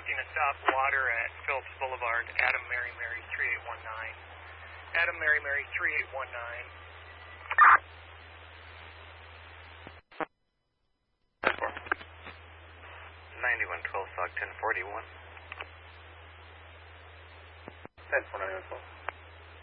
requesting a stop water at Phillips Boulevard, Adam Mary Mary 3819. Adam Mary Mary 3819. 9112 SOG 1041. 10 for 9112.